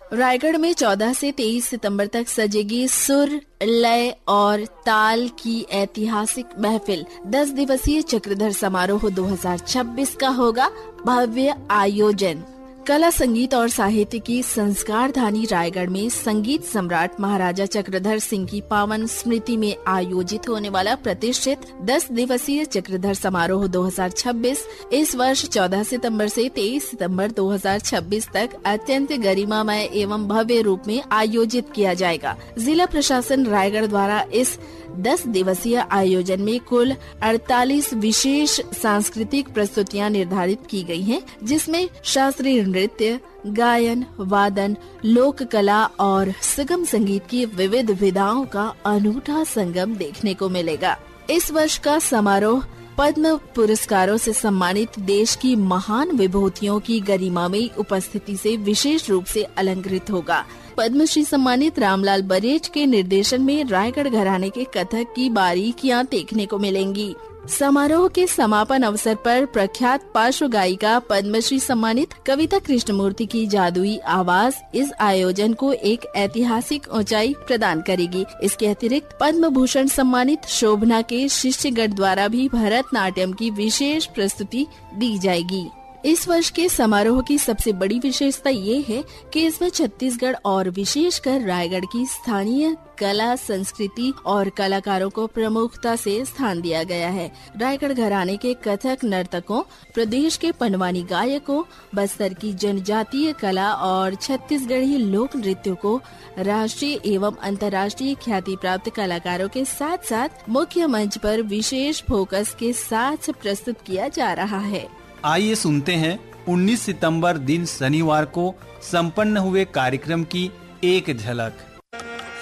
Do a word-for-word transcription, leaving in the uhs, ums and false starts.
रायगढ़ में चौदह से तेईस सितंबर तक सजेगी सुर, लय और ताल की ऐतिहासिक महफिल। दस दिवसीय चक्रधर समारोह दो हज़ार छब्बीस का होगा भव्य आयोजन। कला, संगीत और साहित्य की संस्कार धानी रायगढ़ में संगीत सम्राट महाराजा चक्रधर सिंह की पावन स्मृति में आयोजित होने वाला प्रतिष्ठित दस दिवसीय चक्रधर समारोह दो हज़ार छब्बीस इस वर्ष चौदह सितंबर से तेईस सितंबर दो हज़ार छब्बीस तक अत्यंत गरिमामय एवं भव्य रूप में आयोजित किया जाएगा। जिला प्रशासन रायगढ़ द्वारा इस दस दिवसीय आयोजन में कुल अड़तालीस विशेष सांस्कृतिक प्रस्तुतियां निर्धारित की गई हैं, जिसमें शास्त्रीय नृत्य, गायन, वादन, लोक कला और सुगम संगीत की विविध विधाओं का अनूठा संगम देखने को मिलेगा। इस वर्ष का समारोह पद्म पुरस्कारों से सम्मानित देश की महान विभूतियों की गरिमामयी उपस्थिति से विशेष रूप से अलंकृत होगा। पद्मश्री सम्मानित रामलाल बरेठ के निर्देशन में रायगढ़ घराने के कथक की बारीकियां देखने को मिलेंगी। समारोह के समापन अवसर पर प्रख्यात पार्श्व गायिका पद्मश्री सम्मानित कविता कृष्णमूर्ति की जादुई आवाज इस आयोजन को एक ऐतिहासिक ऊंचाई प्रदान करेगी। इसके अतिरिक्त पद्म भूषण सम्मानित शोभना के शिष्यगढ़ द्वारा भी भरतनाट्यम की विशेष प्रस्तुति दी जाएगी। इस वर्ष के समारोह की सबसे बड़ी विशेषता ये है कि इसमें छत्तीसगढ़ और विशेषकर रायगढ़ की स्थानीय कला, संस्कृति और कलाकारों को प्रमुखता से स्थान दिया गया है। रायगढ़ घराने के कथक नर्तकों, प्रदेश के पनवानी गायकों, बस्तर की जनजातीय कला और छत्तीसगढ़ी लोक नृत्यों को राष्ट्रीय एवं अंतर्राष्ट्रीय ख्याति प्राप्त कलाकारों के साथ साथ मुख्य मंच पर विशेष फोकस के साथ प्रस्तुत किया जा रहा है। आइए सुनते हैं उन्नीस सितंबर दिन शनिवार को संपन्न हुए कार्यक्रम की एक झलक।